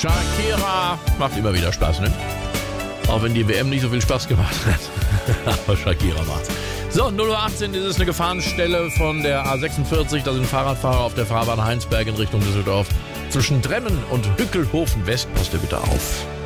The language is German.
Shakira macht immer wieder Spaß, ne? Auch wenn die WM nicht so viel Spaß gemacht hat. Aber Shakira macht's. So, 0:18 Uhr ist es eine Gefahrenstelle von der A46. Da sind Fahrradfahrer auf der Fahrbahn Heinsberg in Richtung Düsseldorf. Zwischen Dremmen und Hückelhofen West. Passt ihr bitte auf.